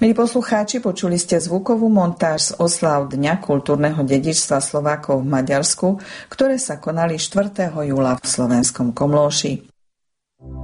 Milí poslucháči, počuli ste zvukovú montáž z osláv Dňa kultúrneho dedičstva Slovákov v Maďarsku, ktoré sa konali 4. júla v slovenskom Komlóši.